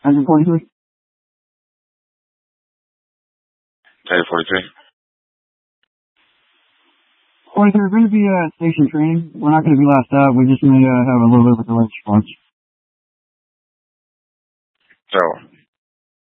Engine 43. Tiger 43. 43, we're going to be at station training. We're not going to be last out. We just may have a little bit of a delayed response. So,